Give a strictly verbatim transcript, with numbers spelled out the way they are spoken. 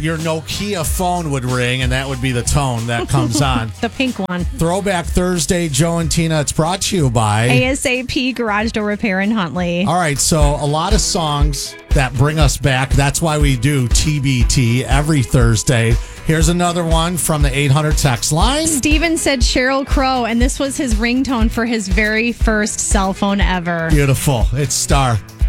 your Nokia phone would ring, and that would be the tone that comes on. The pink one. Throwback Thursday, Joe and Tina. It's brought to you by ASAP Garage Door Repair in Huntley. All right, so a lot of songs that bring us back. That's why we do T B T every Thursday. Here's another one from the eight hundred text line. Steven said Sheryl Crow, and this was his ringtone for his very first cell phone ever. Beautiful. It's Star.